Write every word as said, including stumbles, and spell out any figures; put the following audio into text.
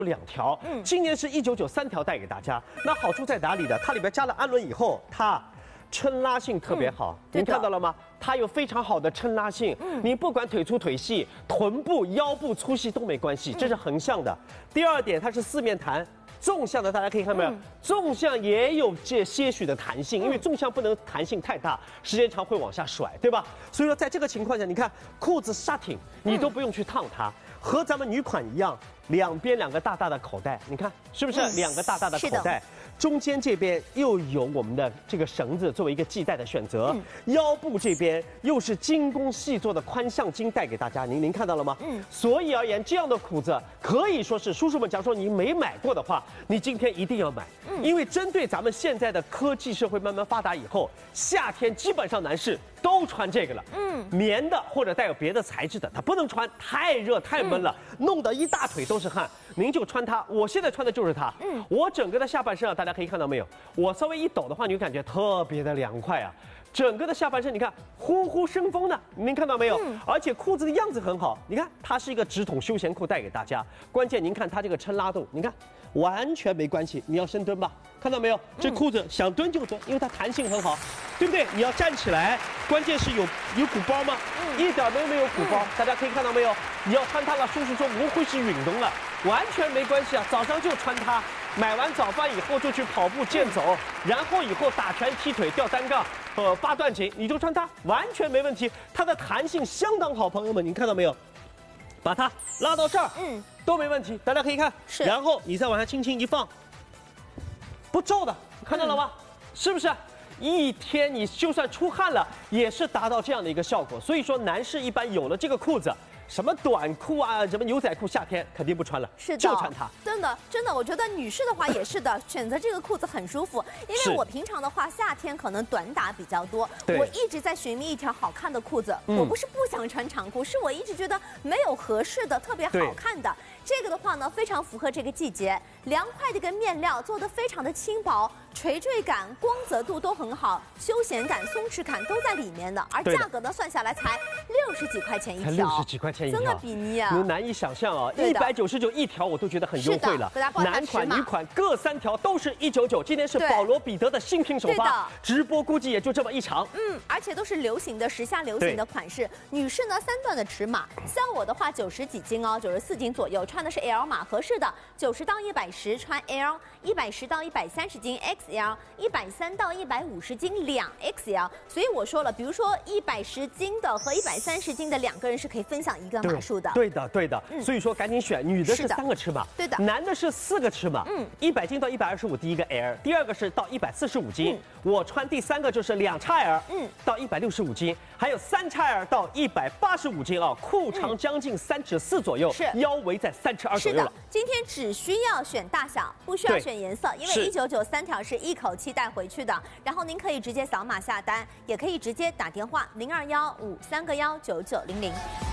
两条，嗯，今年是一九九三条带给大家。那好处在哪里呢？它里边加了氨纶以后，它撑拉性特别好，嗯、您看到了吗？它有非常好的撑拉性，嗯，你不管腿粗腿细、臀部、腰部粗细都没关系，这是横向的。第二点，它是四面弹。 纵向的大家可以看到没有？嗯、纵向也有这些许的弹性，因为纵向不能弹性太大，时间长会往下甩，对吧？所以说在这个情况下，你看裤子刹挺，你都不用去烫它，和咱们女款一样，两边两个大大的口袋，你看是不是两个大大的口袋？嗯、中间这边又有我们的这个绳子作为一个系带的选择，嗯、腰部这边又是精工细做的宽向筋带给大家，您您看到了吗？嗯。所以而言，这样的裤子可以说是叔叔们，假如说你没买过的话。 你今天一定要买，因为针对咱们现在的科技社会慢慢发达以后，夏天基本上男士都穿这个了。嗯，棉的或者带有别的材质的，它不能穿，太热太闷了，嗯、弄得一大腿都是汗。您就穿它，我现在穿的就是它。嗯，我整个的下半身啊，大家可以看到没有？我稍微一抖的话，你就感觉特别的凉快啊。 整个的下半身，你看呼呼生风的，您看到没有？嗯、而且裤子的样子很好，你看它是一个直筒休闲裤带给大家。关键您看它这个撑拉度，你看完全没关系。你要深蹲吧，看到没有？这裤子想蹲就蹲，因为它弹性很好，对不对？你要站起来，关键是有有鼓包吗？嗯、一点都没有鼓包，嗯、大家可以看到没有？你要穿它了，叔叔说不会是运动了，完全没关系啊，早上就穿它。 买完早饭以后就去跑步健走，然后以后打拳、踢腿、吊单杠，呃，八段锦，你就穿它，完全没问题。它的弹性相当好，朋友们，您看到没有？把它拉到这儿，嗯，都没问题。大家可以看，是。然后你再往下轻轻一放，不皱的，看到了吗？嗯、是不是？一天你就算出汗了，也是达到这样的一个效果。所以说，男士一般有了这个裤子。 什么短裤啊，什么牛仔裤，夏天肯定不穿了， 是的， 就穿它。 真的，真的，我觉得女士的话也是的，选择这个裤子很舒服。因为我平常的话，夏天可能短打比较多，我一直在寻觅一条好看的裤子。嗯、我不是不想穿长裤，是我一直觉得没有合适的、特别好看的。这个的话呢，非常符合这个季节，凉快的一个面料做的非常的轻薄，垂坠感、光泽度都很好，休闲感、松弛感都在里面的。而价格呢，算下来才六十几块钱一条， 才六十几块钱一条， 真的比拟啊！ 你难以想象啊，一百九十九一条我都觉得很优惠了。男款、女款各三条都是一九九，今天是保罗彼得的新品首发，直播估计也就这么一场。 嗯，而且都是流行的时下流行的款式。女士呢，三段的尺码，像我的话九十几斤哦，九十四斤左右，穿的是 L 码合适的，九十到一百十穿 L， 一百十到一百三十斤 X L， 一百三到一百五十斤两 X L。所以我说了，比如说一百十斤的和一百三十斤的两个人是可以分享一个码数的。 对的，对的。嗯、所以说赶紧选，女的是三个尺码， 对的， 男的是四个尺码。嗯，一百斤到一百二十五第一个 L， 第二个是到一百四十五斤。嗯、我穿第三个就是两 X L， 嗯，到一百六十五斤，还有三 X L 到一百八十五斤啊，裤长将近三尺四左右，是腰围在三尺二左右了。 今天只需要选大小，不需要选颜色，因为一九九三条是一口气带回去的。然后您可以直接扫码下单，也可以直接打电话零二幺五三个幺九九零零。